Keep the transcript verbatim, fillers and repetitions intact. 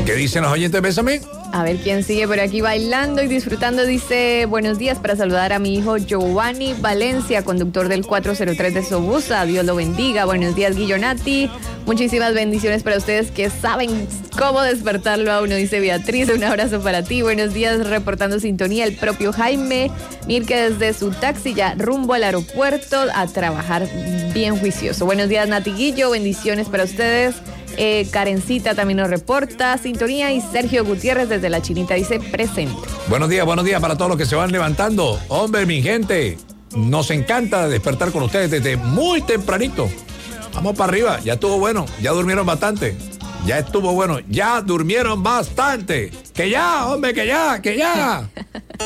¿Qué dicen los oyentes? Bésame. A ver quién sigue por aquí bailando y disfrutando. Dice, buenos días, para saludar a mi hijo Giovanni Valencia, conductor del cuatro cero tres de Sobusa. Dios lo bendiga. Buenos días, Guillonati. Muchísimas bendiciones para ustedes que saben cómo despertarlo a uno, dice Beatriz. Un abrazo para ti. Buenos días, reportando sintonía el propio Jaime Mirke desde su taxi ya rumbo al aeropuerto a trabajar bien juicioso. Buenos días, Nati Guillo. Bendiciones para ustedes. Eh, Karencita también nos reporta sintonía y Sergio Gutiérrez desde La Chinita dice presente. Buenos días, buenos días para todos los que se van levantando. Hombre, mi gente, nos encanta despertar con ustedes desde muy tempranito. Vamos para arriba, ya estuvo bueno, ya durmieron bastante. Ya estuvo bueno, ya durmieron bastante. Que ya, hombre, que ya, que ya.